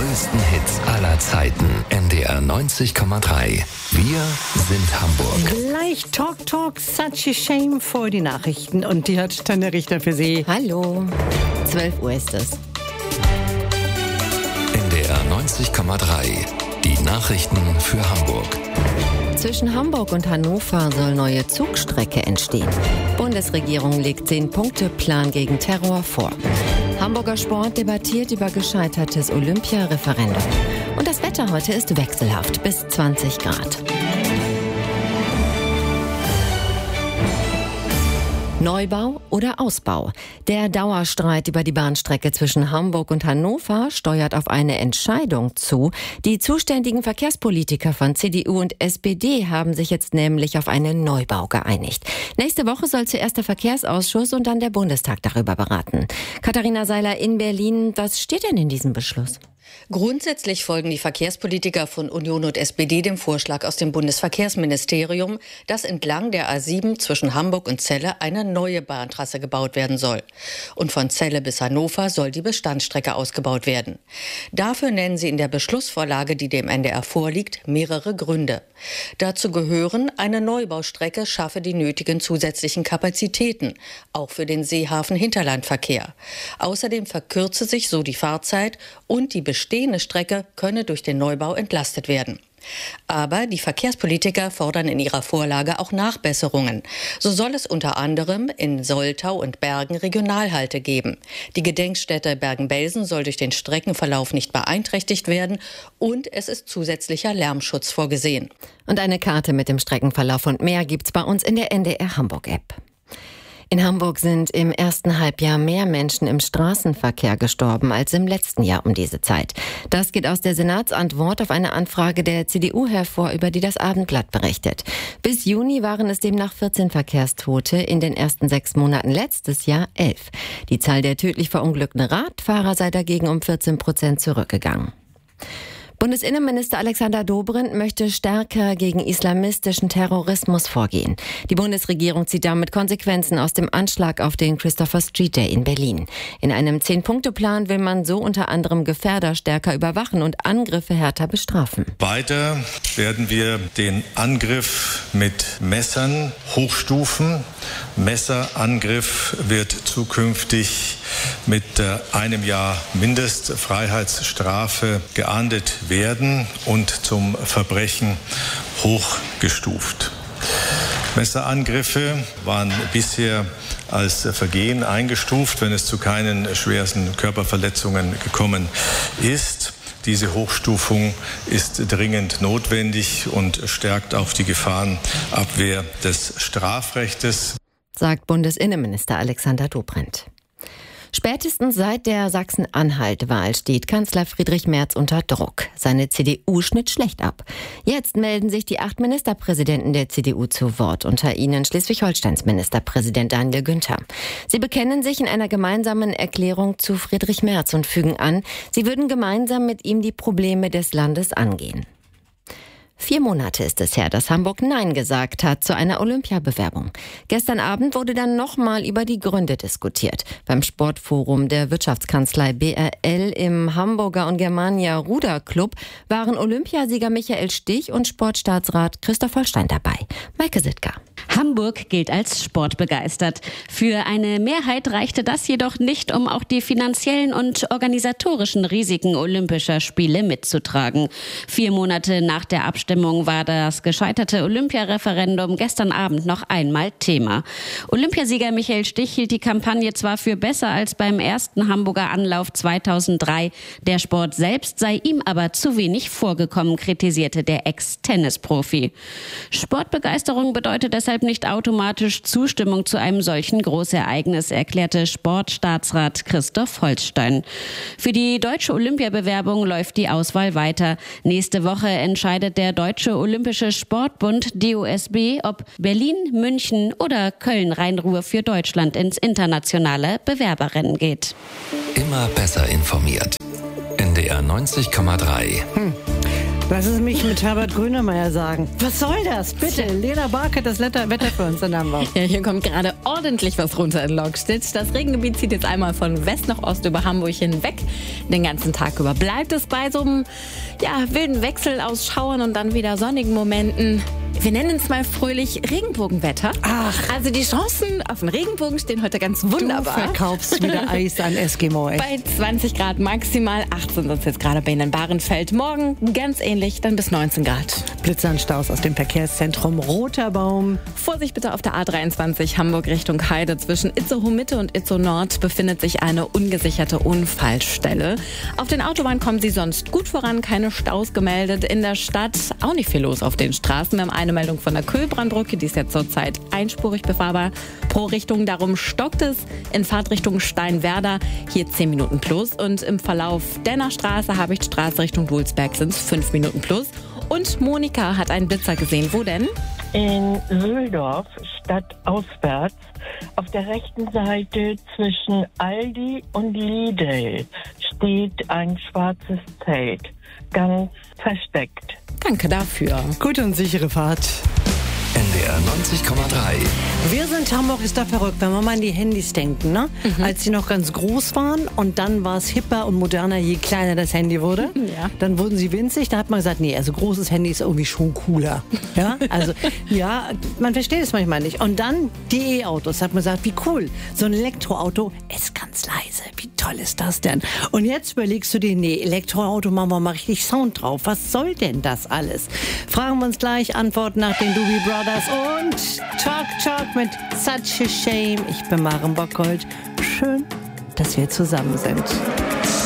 größten Hits aller Zeiten. NDR 90,3. Wir sind Hamburg. Gleich Talk, such a shame vor die Nachrichten. Und die hat Tanja Richter für Sie. Hallo, 12 Uhr ist es. NDR 90,3. Die Nachrichten für Hamburg. Zwischen Hamburg und Hannover soll neue Zugstrecke entstehen. Bundesregierung legt 10-Punkte-Plan gegen Terror vor. Hamburger Sport debattiert über gescheitertes Olympia-Referendum. Und das Wetter heute ist wechselhaft bis 20 Grad. Neubau oder Ausbau? Der Dauerstreit über die Bahnstrecke zwischen Hamburg und Hannover steuert auf eine Entscheidung zu. Die zuständigen Verkehrspolitiker von CDU und SPD haben sich jetzt nämlich auf einen Neubau geeinigt. Nächste Woche soll zuerst der Verkehrsausschuss und dann der Bundestag darüber beraten. Katharina Seiler in Berlin, was steht denn in diesem Beschluss? Grundsätzlich folgen die Verkehrspolitiker von Union und SPD dem Vorschlag aus dem Bundesverkehrsministerium, dass entlang der A7 zwischen Hamburg und Celle eine neue Bahntrasse gebaut werden soll. Und von Celle bis Hannover soll die Bestandsstrecke ausgebaut werden. Dafür nennen sie in der Beschlussvorlage, die dem NDR vorliegt, mehrere Gründe. Dazu gehören, eine Neubaustrecke schaffe die nötigen zusätzlichen Kapazitäten, auch für den Seehafen-Hinterlandverkehr. Außerdem verkürze sich so die Fahrzeit und die bestehende Strecke könne durch den Neubau entlastet werden. Aber die Verkehrspolitiker fordern in ihrer Vorlage auch Nachbesserungen. So soll es unter anderem in Soltau und Bergen Regionalhalte geben. Die Gedenkstätte Bergen-Belsen soll durch den Streckenverlauf nicht beeinträchtigt werden und es ist zusätzlicher Lärmschutz vorgesehen. Und eine Karte mit dem Streckenverlauf und mehr gibt's bei uns in der NDR Hamburg-App. In Hamburg sind im ersten Halbjahr mehr Menschen im Straßenverkehr gestorben als im letzten Jahr um diese Zeit. Das geht aus der Senatsantwort auf eine Anfrage der CDU hervor, über die das Abendblatt berichtet. Bis Juni waren es demnach 14 Verkehrstote, in den ersten 6 Monaten letztes Jahr 11. Die Zahl der tödlich verunglückten Radfahrer sei dagegen um 14% zurückgegangen. Bundesinnenminister Alexander Dobrindt möchte stärker gegen islamistischen Terrorismus vorgehen. Die Bundesregierung zieht damit Konsequenzen aus dem Anschlag auf den Christopher Street Day in Berlin. In einem 10-Punkte-Plan will man so unter anderem Gefährder stärker überwachen und Angriffe härter bestrafen. Weiter werden wir den Angriff mit Messern hochstufen. Messerangriff wird zukünftig mit einem Jahr Mindestfreiheitsstrafe geahndet werden und zum Verbrechen hochgestuft. Messerangriffe waren bisher als Vergehen eingestuft, wenn es zu keinen schwersten Körperverletzungen gekommen ist. Diese Hochstufung ist dringend notwendig und stärkt auch die Gefahrenabwehr des Strafrechtes, sagt Bundesinnenminister Alexander Dobrindt. Spätestens seit der Sachsen-Anhalt-Wahl steht Kanzler Friedrich Merz unter Druck. Seine CDU schnitt schlecht ab. Jetzt melden sich die 8 Ministerpräsidenten der CDU zu Wort, unter ihnen Schleswig-Holsteins Ministerpräsident Daniel Günther. Sie bekennen sich in einer gemeinsamen Erklärung zu Friedrich Merz und fügen an, sie würden gemeinsam mit ihm die Probleme des Landes angehen. 4 Monate ist es her, dass Hamburg Nein gesagt hat zu einer Olympiabewerbung. Gestern Abend wurde dann nochmal über die Gründe diskutiert. Beim Sportforum der Wirtschaftskanzlei BRL im Hamburger und Germania Ruderclub waren Olympiasieger Michael Stich und Sportstaatsrat Christoph Holstein dabei. Maike Sittger. Hamburg gilt als sportbegeistert. Für eine Mehrheit reichte das jedoch nicht, um auch die finanziellen und organisatorischen Risiken Olympischer Spiele mitzutragen. 4 Monate nach der Abstimmung war das gescheiterte Olympiareferendum gestern Abend noch einmal Thema. Olympiasieger Michael Stich hielt die Kampagne zwar für besser als beim ersten Hamburger Anlauf 2003. Der Sport selbst sei ihm aber zu wenig vorgekommen, kritisierte der Ex-Tennisprofi. Sportbegeisterung bedeutet deshalb nicht automatisch Zustimmung zu einem solchen Großereignis, erklärte Sportstaatsrat Christoph Holstein. Für die deutsche Olympiabewerbung läuft die Auswahl weiter. Nächste Woche entscheidet der Deutsche Olympische Sportbund DOSB, ob Berlin, München oder Köln-Rhein-Ruhr für Deutschland ins internationale Bewerberrennen geht. Immer besser informiert. NDR 90,3. Lass es mich mit Herbert Grönemeyer sagen. Was soll das? Bitte, Lena Bark hat das Wetter für uns in Hamburg. Ja, hier kommt gerade ordentlich was runter in Lockstedt. Das Regengebiet zieht jetzt einmal von West nach Ost über Hamburg hinweg. Den ganzen Tag über bleibt es bei so einem wilden Wechsel aus Schauern und dann wieder sonnigen Momenten. Wir nennen es mal fröhlich Regenbogenwetter. Ach. Also die Chancen auf den Regenbogen stehen heute ganz wunderbar. Du verkaufst wieder Eis an Eskimo. Bei 20 Grad maximal, 18 sind es jetzt gerade bei Ihnen in Bahrenfeld. Morgen ganz ähnlich, dann bis 19 Grad. Blitzanstaus aus dem Verkehrszentrum Roter Baum. Vorsicht bitte auf der A23 Hamburg Richtung Heide. Zwischen Itzehoe Mitte und Itzehoe Nord befindet sich eine ungesicherte Unfallstelle. Auf den Autobahnen kommen Sie sonst gut voran, keine Staus gemeldet. In der Stadt auch nicht viel los auf den Straßen. Wir haben eine Meldung von der Köhlbrandbrücke, die ist jetzt zurzeit einspurig befahrbar pro Richtung. Darum stockt es in Fahrtrichtung Steinwerder, hier 10 Minuten plus. Und im Verlauf Dennerstraße, Habichtstraße Richtung Dulsberg sind es 5 Minuten plus. Und Monika hat einen Blitzer gesehen. Wo denn? In Söldorf, stadtauswärts, auf der rechten Seite zwischen Aldi und Lidl steht ein schwarzes Zelt, ganz versteckt. Danke dafür. Gute und sichere Fahrt. NDR 90,3. Wir sind Hamburg ist da verrückt, wenn wir mal an die Handys denken, ne? Als sie noch ganz groß waren und dann war es hipper und moderner, je kleiner das Handy wurde. Ja. Dann wurden sie winzig, da hat man gesagt, nee, also großes Handy ist irgendwie schon cooler. Ja, also, ja, man versteht es manchmal nicht. Und dann die E-Autos, da hat man gesagt, wie cool, so ein Elektroauto ist ganz leise, wie toll ist das denn? Und jetzt überlegst du dir, nee, Elektroauto machen wir mal richtig Sound drauf. Was soll denn das alles? Fragen wir uns gleich, Antworten nach den Doobie Brothers und Talk mit Such a Shame. Ich bin Maren Bockhold. Schön, dass wir zusammen sind.